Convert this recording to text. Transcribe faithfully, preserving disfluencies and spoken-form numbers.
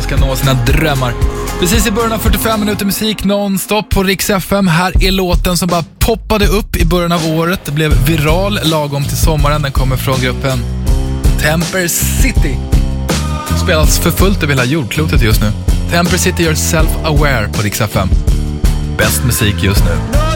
ska nå sina drömmar. Precis i början av fyrtiofem minuter musik nonstop på Rix F M. Här är låten som bara poppade upp i början av året. Det blev viral lagom till sommaren. Den kommer från gruppen Temper City. Spelas för fullt över hela jordklotet just nu. Temper City gör Self-Aware på Rix F M. Bäst musik just nu.